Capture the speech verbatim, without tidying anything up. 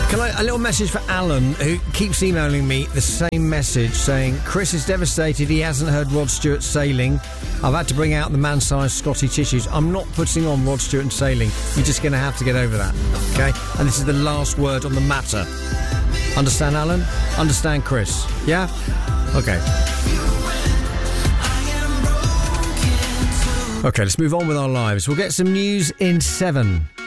Can I, a little message for Alan, who keeps emailing me the same message saying, Chris is devastated he hasn't heard Rod Stewart Sailing. I've had to bring out the man-sized Scotty tissues. I'm not putting on Rod Stewart and Sailing. You're just going to have to get over that, okay? And this is the last word on the matter. Understand, Alan? Understand, Chris? Yeah? Okay. Okay, let's move on with our lives. We'll get some news in seven.